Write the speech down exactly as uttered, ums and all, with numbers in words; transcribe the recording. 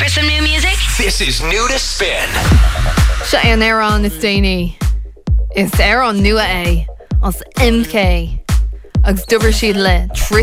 for some new music? This is New to Spin. Se an Éireann is daoine. Is Éireann nua é as M K agus dubair siad le